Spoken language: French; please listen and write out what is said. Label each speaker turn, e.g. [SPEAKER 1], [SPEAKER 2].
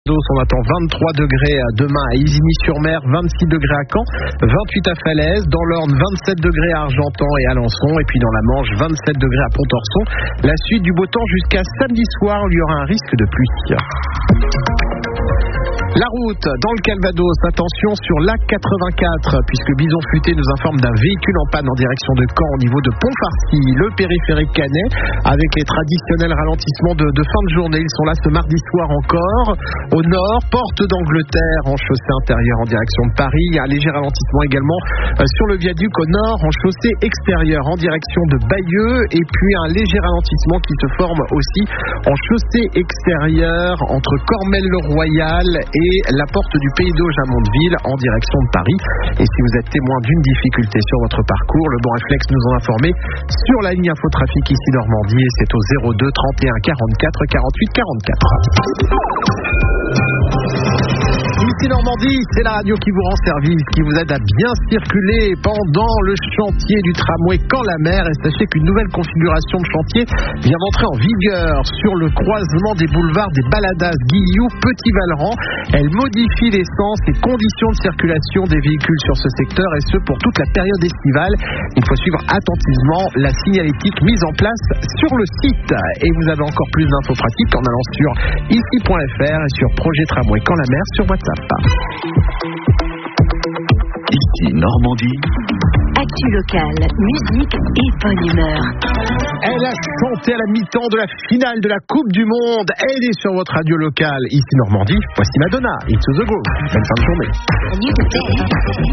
[SPEAKER 1] On attend 23 degrés demain à Isigny-sur-Mer, 26 degrés à Caen, 28 à Falaise, dans l'Orne 27 degrés à Argentan et Alençon, et puis dans la Manche 27 degrés à Pontorson. La suite du beau temps jusqu'à samedi soir où il y aura un risque de pluie. La route dans le Calvados, attention sur l'A84 puisque Bison Futé nous informe d'un véhicule en panne en direction de Caen au niveau de Pont-Farcy, le périphérique canet, avec les traditionnels ralentissements de fin de journée. Ils sont là ce mardi soir encore. Au nord, porte d'Angleterre en chaussée intérieure en direction de Paris. Il y a un léger ralentissement également sur le viaduc au nord en chaussée extérieure en direction de Bayeux, et puis un léger ralentissement qui se forme aussi en chaussée extérieure entre Cormel-le-Royal et la porte du Pays d'Auge à Mondeville en direction de Paris. Et si vous êtes témoin d'une difficulté sur votre parcours, le bon réflexe nous en informer sur la ligne Infotrafic ici Normandie, et c'est au 02 31 44 48 44. Ici Normandie, c'est la radio qui vous rend service, qui vous aide à bien circuler pendant le chantier du tramway Caen-la-Mer. Et sachez qu'une nouvelle configuration de chantier vient d'entrer en vigueur sur le croisement des boulevards des Baladas, Guillou, Petit-Valeran. Elle modifie les sens et conditions de circulation des véhicules sur ce secteur, et ce pour toute la période estivale. Il faut suivre attentivement la signalétique mise en place sur le site. Et vous avez encore plus d'infos pratiques en allant sur ici.fr et sur Projet Tramway Caen-la-Mer sur WhatsApp.
[SPEAKER 2] Ici Normandie.
[SPEAKER 3] Actu locale, musique et bonne humeur.
[SPEAKER 1] Elle a chanté à la mi-temps de la finale de la Coupe du Monde. Elle est sur votre radio locale. Ici Normandie, voici Madonna. It's to the groove. Bonne fin de journée.